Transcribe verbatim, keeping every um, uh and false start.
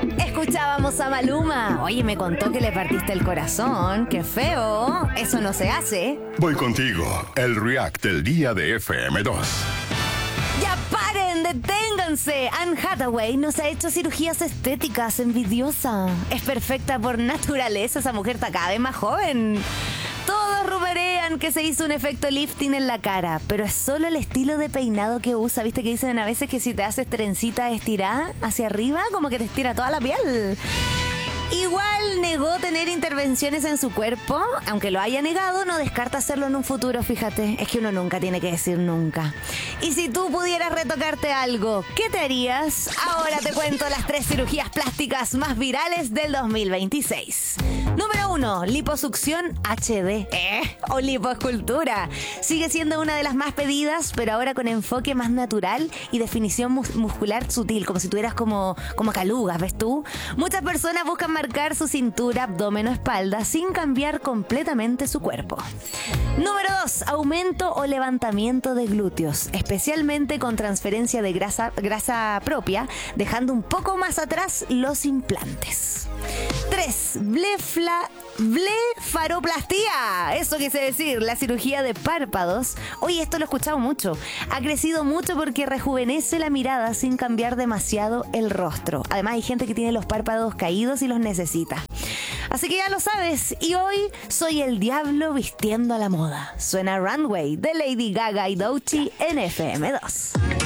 Escuchábamos a Maluma. Oye, me contó que le partiste el corazón. ¡Qué feo! Eso no se hace. Voy contigo, el React del día de F M dos. ¡Ya paren! ¡Deténganse! Anne Hathaway nos ha hecho cirugías estéticas. Envidiosa. Es perfecta por naturaleza. Esa mujer está cada vez más joven. Todos rumorean que se hizo un efecto lifting en la cara, pero es solo el estilo de peinado que usa. ¿Viste que dicen a veces que si te haces trencita estirada hacia arriba, como que te estira toda la piel? Igual negó tener intervenciones en su cuerpo. Aunque lo haya negado, no descarta hacerlo en un futuro, fíjate. Es que uno nunca tiene que decir nunca. Y si tú pudieras retocarte algo, ¿qué te harías? Ahora te cuento las tres cirugías plásticas más virales del dos mil veintiséis. Número uno, liposucción H D ¿eh? o lipoescultura. Sigue siendo una de las más pedidas, pero ahora con enfoque más natural y definición mus- muscular sutil, como si tuvieras como, como calugas, ¿ves tú? Muchas personas buscan marcar su cintura, abdomen o espalda sin cambiar completamente su cuerpo. Número dos, aumento o levantamiento de glúteos, especialmente con transferencia de grasa, grasa propia, dejando un poco más atrás los implantes. tres. Blefla, blefaroplastía. Eso quise decir, la cirugía de párpados. Oye, esto lo he escuchado mucho. Ha crecido mucho porque rejuvenece la mirada sin cambiar demasiado el rostro. Además, hay gente que tiene los párpados caídos y los necesita. Así que ya lo sabes. Y hoy soy el diablo vistiendo a la moda. Suena Runway de Lady Gaga y Doechii en F M dos.